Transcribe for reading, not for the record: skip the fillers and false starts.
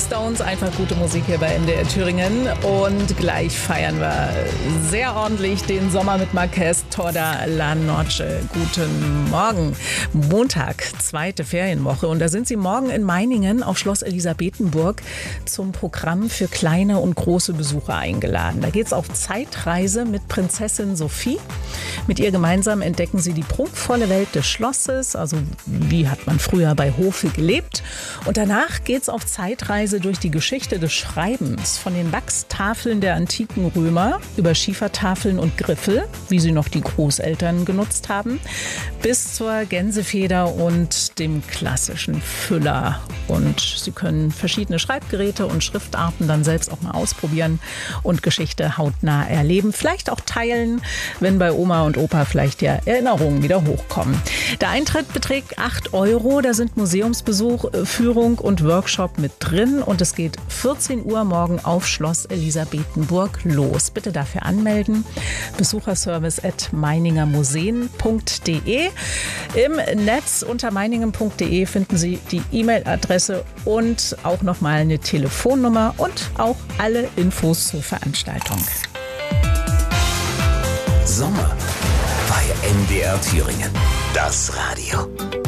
Stones, einfach gute Musik hier bei MDR Thüringen. Und gleich feiern wir sehr ordentlich den Sommer mit Marquez, Toda la Noche. Guten Morgen. Montag, zweite Ferienwoche. Und da sind Sie morgen in Meiningen auf Schloss Elisabethenburg zum Programm für kleine und große Besucher eingeladen. Da geht es auf Zeitreise mit Prinzessin Sophie. Mit ihr gemeinsam entdecken Sie die prunkvolle Welt des Schlosses. Also wie hat man früher bei Hofe gelebt? Und danach geht es auf Zeitreise durch die Geschichte des Schreibens. Von den Wachstafeln der antiken Römer über Schiefertafeln und Griffel, wie sie noch die Großeltern genutzt haben, bis zur Gänsefeder und dem klassischen Füller. Und Sie können verschiedene Schreibgeräte und Schriftarten dann selbst auch mal ausprobieren und Geschichte hautnah erleben. Vielleicht auch teilen, wenn bei Oma und Opa vielleicht ja Erinnerungen wieder hochkommen. Der Eintritt beträgt 8 €. Da sind Museumsbesuch, Führung und Workshop mit drin. Und es geht 14 Uhr morgen auf Schloss Elisabethenburg los. Bitte dafür anmelden. Besucherservice@meiningermuseen.de. Im Netz unter meiningen.de finden Sie die E-Mail-Adresse und auch nochmal eine Telefonnummer und auch alle Infos zur Veranstaltung. Sommer bei MDR Thüringen. Das Radio.